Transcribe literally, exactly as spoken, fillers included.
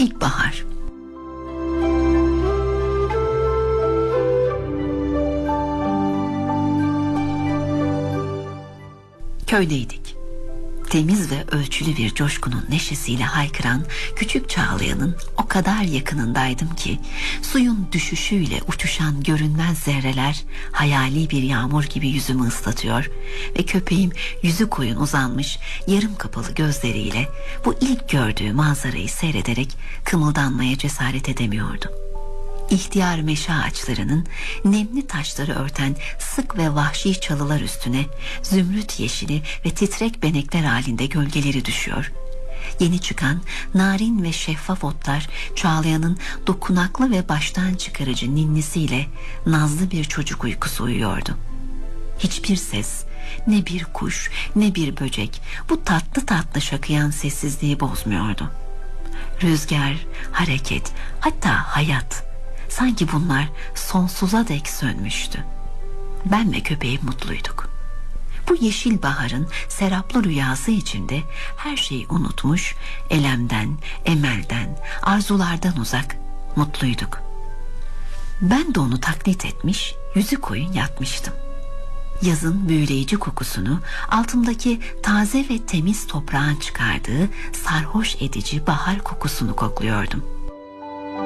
İlkbahar. Köydeydik. Temiz ve ölçülü bir coşkunun neşesiyle haykıran küçük Çağlayan'ın o kadar yakınındaydım ki suyun düşüşüyle uçuşan görünmez zerreler hayali bir yağmur gibi yüzümü ıslatıyor ve köpeğim yüzü koyun uzanmış yarım kapalı gözleriyle bu ilk gördüğü manzarayı seyrederek kımıldanmaya cesaret edemiyordu. İhtiyar meşe ağaçlarının nemli taşları örten sık ve vahşi çalılar üstüne zümrüt yeşili ve titrek benekler halinde gölgeleri düşüyor. Yeni çıkan narin ve şeffaf otlar Çağlayan'ın dokunaklı ve baştan çıkarıcı ninnisiyle nazlı bir çocuk uykusu uyuyordu. Hiçbir ses, ne bir kuş ne bir böcek bu tatlı tatlı şakıyan sessizliği bozmuyordu. Rüzgar, hareket, hatta hayat, sanki bunlar sonsuza dek sönmüştü. Ben ve köpeğim mutluyduk. Bu yeşil baharın seraplı rüyası içinde her şeyi unutmuş, elemden, emelden, arzulardan uzak mutluyduk. Ben de onu taklit etmiş, yüzü koyun yatmıştım. Yazın büyüleyici kokusunu, altımdaki taze ve temiz toprağın çıkardığı sarhoş edici bahar kokusunu kokluyordum.